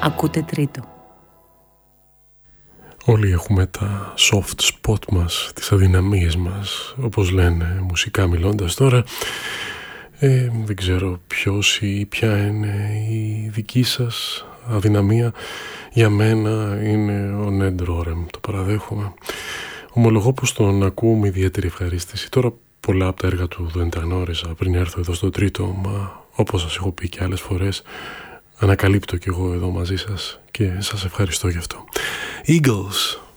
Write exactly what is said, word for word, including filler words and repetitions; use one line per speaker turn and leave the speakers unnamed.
Ακούτε Τρίτο.
Όλοι έχουμε τα soft spot μας, τις αδυναμίες μας, όπως λένε μουσικά μιλώντας τώρα. Ε, δεν ξέρω ποιος ή ποια είναι η δική σας αδυναμία. Για μένα είναι ο Ned Rorem, το παραδέχομαι. Ομολογώ πως τον ακούω με ιδιαίτερη ευχαρίστηση. Τώρα πολλά από τα έργα του δεν τα γνώριζα πριν έρθω εδώ στο Τρίτο, μα όπως σας έχω πει και άλλες φορές, ανακαλύπτω κι εγώ εδώ μαζί σας και σας ευχαριστώ γι' αυτό. Eagles.